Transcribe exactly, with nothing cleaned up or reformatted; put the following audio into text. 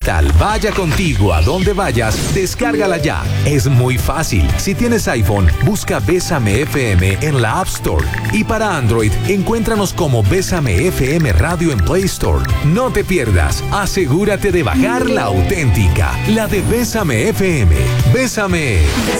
digital vaya contigo a donde vayas, descárgala ya. Es muy fácil. Si tienes iPhone, busca Bésame F M en la App Store. Y para Android, encuéntranos como Bésame F M Radio en Play Store. No te pierdas. Asegúrate de bajar la auténtica, la de Bésame F M. Bésame.